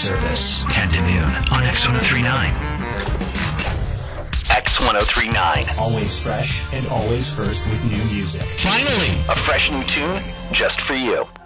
service. 10 to noon on X1039. X1039. Always fresh and always first with new music. Finally, a fresh new tune just for you.